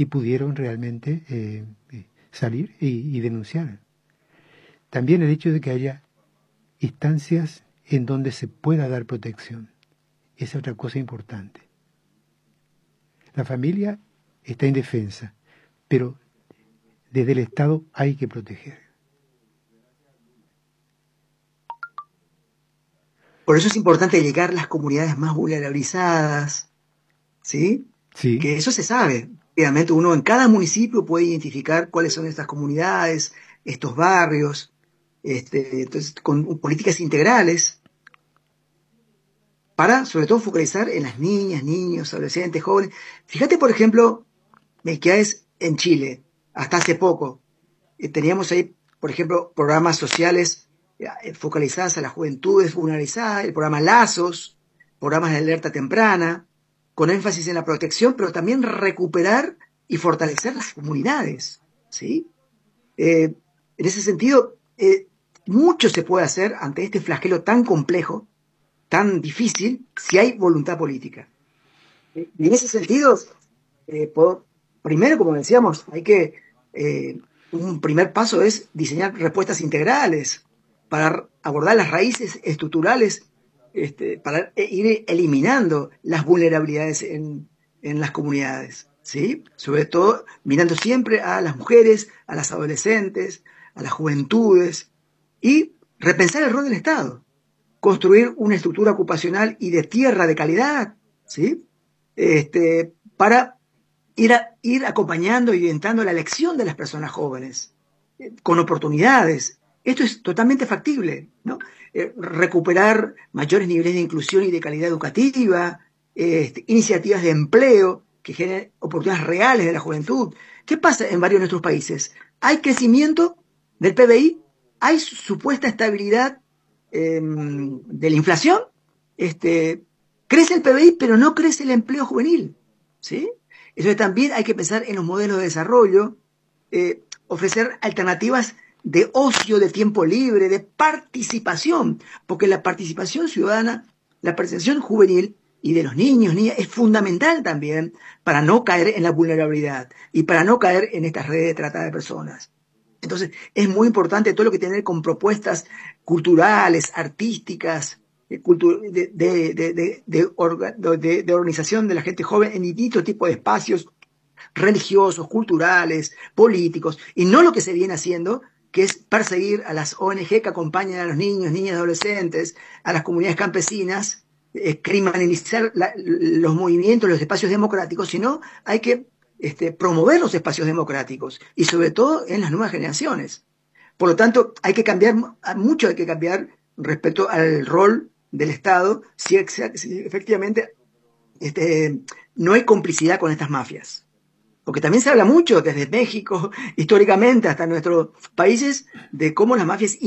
y pudieron realmente salir y denunciar. También el hecho de que haya instancias en donde se pueda dar protección. Esa es otra cosa importante. La familia está indefensa, pero desde el Estado hay que proteger. Por eso es importante llegar a las comunidades más vulnerabilizadas, ¿sí? Sí, Que eso se sabe. Obviamente uno en cada municipio puede identificar cuáles son estas comunidades, estos barrios, entonces con políticas integrales para sobre todo focalizar en las niñas, niños, adolescentes, jóvenes. Fíjate, por ejemplo, que es en Chile, hasta hace poco, teníamos ahí, por ejemplo, programas sociales focalizados a las juventudes vulnerabilizadas, el programa Lazos, programas de alerta temprana, con énfasis en la protección, pero también recuperar y fortalecer las comunidades, ¿sí? En ese sentido, mucho se puede hacer ante este flagelo tan complejo, tan difícil, si hay voluntad política. Y en ese sentido, primero, como decíamos, un primer paso es diseñar respuestas integrales para abordar las raíces estructurales, para ir eliminando las vulnerabilidades en las comunidades, ¿sí? Sobre todo mirando siempre a las mujeres, a las adolescentes, a las juventudes, y repensar el rol del Estado, construir una estructura ocupacional y de tierra de calidad, ¿sí? Para ir acompañando y orientando la elección de las personas jóvenes, con oportunidades. Esto es totalmente factible, ¿no? Recuperar mayores niveles de inclusión y de calidad educativa, iniciativas de empleo que generen oportunidades reales de la juventud. ¿Qué pasa en varios de nuestros países? Hay crecimiento del PBI, hay supuesta estabilidad de la inflación, crece el PBI, pero no crece el empleo juvenil, ¿sí? Entonces también hay que pensar en los modelos de desarrollo, ofrecer alternativas de ocio, de tiempo libre, de participación, porque la participación ciudadana, la participación juvenil y de los niños, niñas, es fundamental también para no caer en la vulnerabilidad y para no caer en estas redes de trata de personas. Entonces, es muy importante todo lo que tiene que ver con propuestas culturales, artísticas, de organización de la gente joven en distintos tipos de espacios religiosos, culturales, políticos, y no lo que se viene haciendo, que es perseguir a las ONG que acompañan a los niños, niñas, adolescentes, a las comunidades campesinas, criminalizar los movimientos, los espacios democráticos, sino hay que promover los espacios democráticos y sobre todo en las nuevas generaciones. Por lo tanto, mucho hay que cambiar respecto al rol del Estado si efectivamente no hay complicidad con estas mafias. Porque también se habla mucho desde México, históricamente, hasta nuestros países, de cómo las mafias